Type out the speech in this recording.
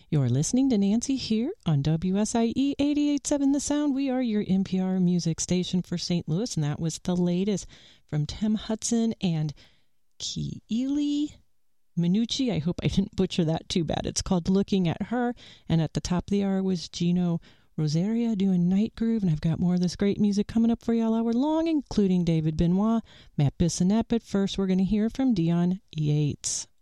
You're listening to Nancy here on WSIE 88.7 The Sound. We are your NPR music station for St. Louis, and that was the latest from Tim Hudson and Keely Minucci. I hope I didn't butcher that too bad. It's called Looking at Her, and at the top of the hour was Gino Rosaria doing Night Groove, and I've got more of this great music coming up for you all hour long, including David Benoit, Matt Bissonette, but first we're going to hear from Dion Yates.